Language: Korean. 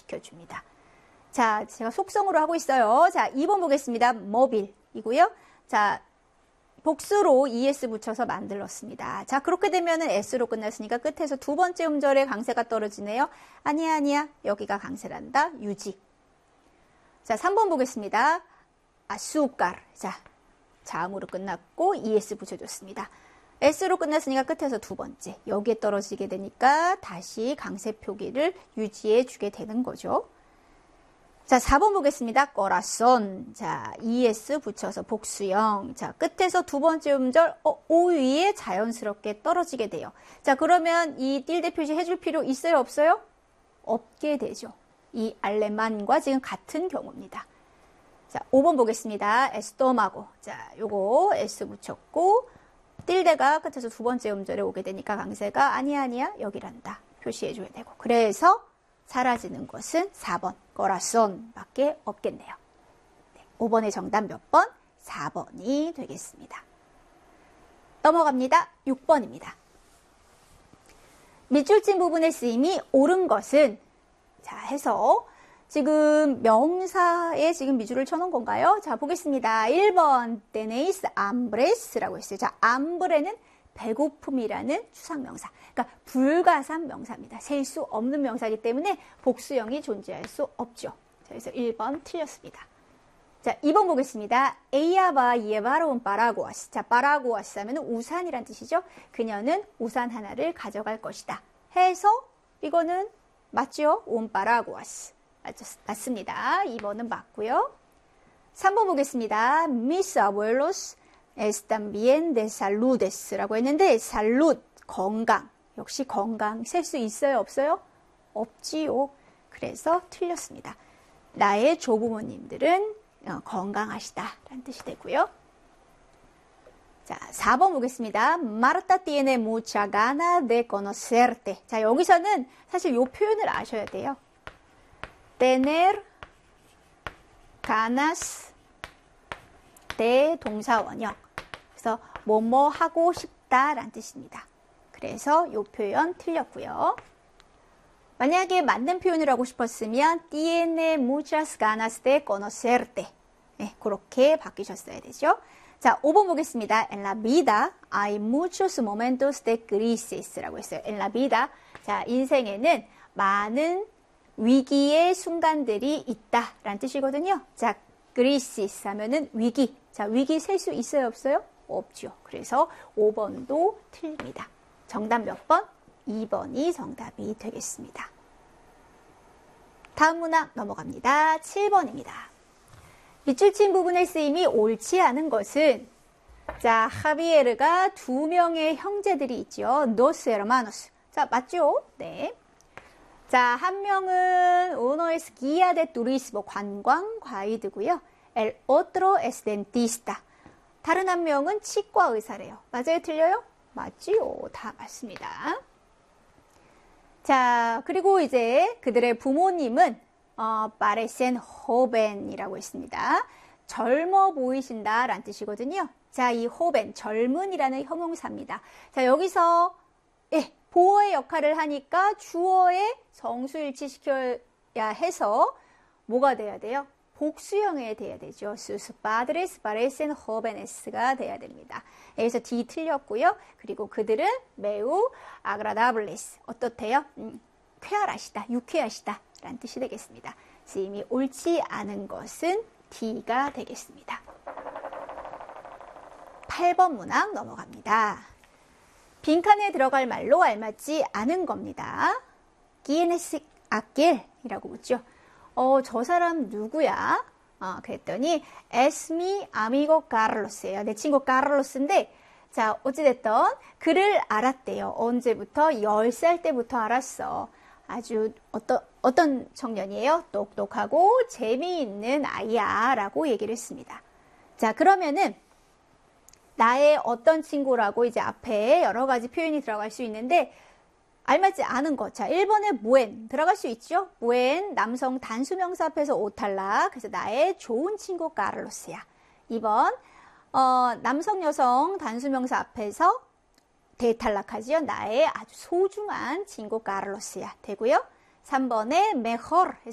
시켜줍니다. 자, 제가 속성으로 하고 있어요. 자, 2번 보겠습니다. 모빌이고요. 자, 복수로 es 붙여서 만들었습니다. 자, 그렇게 되면은 s로 끝났으니까 끝에서 두 번째 음절에 강세가 떨어지네요. 아니야. 여기가 강세란다. 유지. 자, 3번 보겠습니다. 아수까르. 자, 자음으로 끝났고 es 붙여줬습니다. s로 끝났으니까 끝에서 두 번째. 여기에 떨어지게 되니까 다시 강세 표기를 유지해 주게 되는 거죠. 자, 4번 보겠습니다. corazón. 자, es 붙여서 복수형. 자, 끝에서 두 번째 음절 o 위에 자연스럽게 떨어지게 돼요. 자, 그러면 이 틸데 표시 해줄 필요 있어요, 없어요? 없게 되죠. 이 알레만과 지금 같은 경우입니다. 자, 5번 보겠습니다. 에스토마고. 자, 요거 s 붙였고 틸데가 끝에서 두 번째 음절에 오게 되니까 강세가 아니야 여기란다. 표시해 줘야 되고. 그래서 사라지는 것은 4번 corazón 밖에 없겠네요. 네, 5번의 정답 몇 번? 4번이 되겠습니다. 넘어갑니다. 6번입니다. 밑줄 친 부분의 쓰임이 옳은 것은 자 해서 지금 명사에 지금 밑줄을 쳐놓은 건가요? 자 보겠습니다. 1번 tenéis hambres라고 했어요. 자 hambre는 배고픔이라는 추상명사. 그러니까 불가산 명사입니다. 셀 수 없는 명사이기 때문에 복수형이 존재할 수 없죠. 자, 그래서 1번 틀렸습니다. 자, 2번 보겠습니다. Ella va a llevar un paraguas. 자, paraguas 하면 우산이란 뜻이죠. 그녀는 우산 하나를 가져갈 것이다. 해서 이거는 맞죠? un paraguas. 맞습니다. 2번은 맞고요. 3번 보겠습니다. Mis abuelos están bien de saludes라고 했는데 salud, 건강. 역시 건강 셀 수 있어요? 없어요? 없지요. 그래서 틀렸습니다. 나의 조부모님들은 건강하시다라는 뜻이 되고요. 자, 4번 보겠습니다. Marta tiene mucha gana de conocerte. 자, 여기서는 사실 이 표현을 아셔야 돼요. tener ganas de 동사 원형. 그래서 뭐뭐 하고 싶다라는 뜻입니다. 그래서 이 표현 틀렸고요. 만약에 맞는 표현을 하고 싶었으면 tiene muchas ganas de conocerte. 네, 그렇게 바뀌셨어야 되죠. 자, 5번 보겠습니다. En la vida hay muchos momentos de crisis라고 했어요. En la vida. 자, 인생에는 많은 위기의 순간들이 있다라는 뜻이거든요. 자, crisis 하면은 위기. 자, 위기 셀 수 있어요, 없어요? 없죠. 그래서 5번도 틀립니다. 정답 몇 번? 2번이 정답이 되겠습니다. 다음 문항 넘어갑니다. 7번입니다. 밑줄 친 부분의 쓰임이 옳지 않은 것은 자, 하비에르가 두 명의 형제들이 있죠. dos hermanos. 자, 맞죠? 네. 자, 한 명은 uno es guía de turismo, 관광 가이드고요. El otro es dentista. 다른 한 명은 치과 의사래요. 맞아요? 틀려요? 맞지요. 다 맞습니다. 자, 그리고 이제 그들의 부모님은 parecen joven이라고 했습니다. 젊어 보이신다 라는 뜻이거든요. 자, 이 joven, 젊은이라는 형용사입니다. 자, 여기서 보어의 역할을 하니까 주어에 성수일치시켜야 해서 뭐가 돼야 돼요? 복수형에 돼야 되죠. Sus padres parecen jovenes가 돼야 됩니다. 여기서 D 틀렸고요. 그리고 그들은 매우 agradables. 어떻대요? 쾌활하시다, 유쾌하시다 라는 뜻이 되겠습니다. 쓰임이 옳지 않은 것은 D가 되겠습니다. 8번 문항 넘어갑니다. 빈칸에 들어갈 말로 알맞지 않은 겁니다. ¿Quién es aquel이라고 묻죠. 저 사람 누구야? 그랬더니 es mi amigo Carlos예요. 내 친구 카를로스인데 자, 어찌됐든 그를 알았대요. 언제부터? 10살 때부터 알았어. 아주 어떤 청년이에요? 똑똑하고 재미있는 아이야 라고 얘기를 했습니다. 자, 그러면은 나의 어떤 친구라고 이제 앞에 여러 가지 표현이 들어갈 수 있는데 알맞지 않은 것. 자, 1번에 buen 들어갈 수 있죠? buen 남성 단수명사 앞에서 오탈락. 그래서 나의 좋은 친구 카를로스야. 2번 남성 여성 단수명사 앞에서 대탈락하지요. 나의 아주 소중한 친구 카를로스야 되고요. 3번에 mejor